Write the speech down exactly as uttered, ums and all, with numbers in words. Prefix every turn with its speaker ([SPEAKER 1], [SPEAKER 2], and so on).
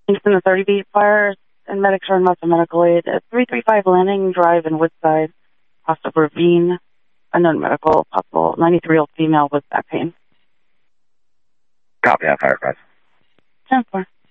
[SPEAKER 1] Kingston, the thirty beat fire, and medics are in Muscle Medical Aid at three three five Landing Drive in Woodside, Costa Ravine, unknown medical, possible ninety-three-year-old female with back pain.
[SPEAKER 2] Copy that, Firecrest.
[SPEAKER 1] ten four.